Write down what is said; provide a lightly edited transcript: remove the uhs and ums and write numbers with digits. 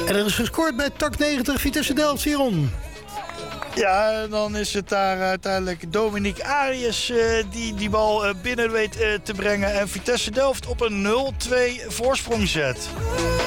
En er is gescoord bij TAC 90 Vitesse Delft, Jeroen. Ja, dan is het daar uiteindelijk Dominique Arias die bal binnen weet te brengen. En Vitesse Delft op een 0-2 voorsprong zet.